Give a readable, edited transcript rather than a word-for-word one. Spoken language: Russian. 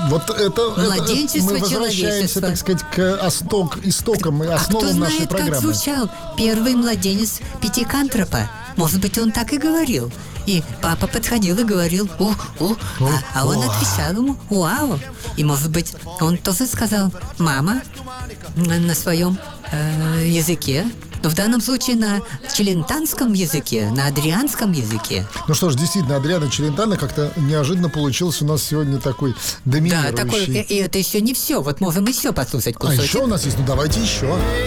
Вот это Младенчество мы возвращаемся, человечества. так сказать, к истокам и основам Кто нашей знает, как программы. звучал первый младенец Пятикантропа? Может быть, он так и говорил. И папа подходил и говорил а он отвечал ему «Уау». И, может быть, он тоже сказал «мама» на своем языке. Но в данном случае на челентанском языке, на адрианском языке. Ну что ж, действительно, Адриано Челентано как-то неожиданно получился у нас сегодня такой доминирующий. Да, такой, и это еще не все. Вот можем еще послушать А кусочек. еще у нас есть, ну давайте еще.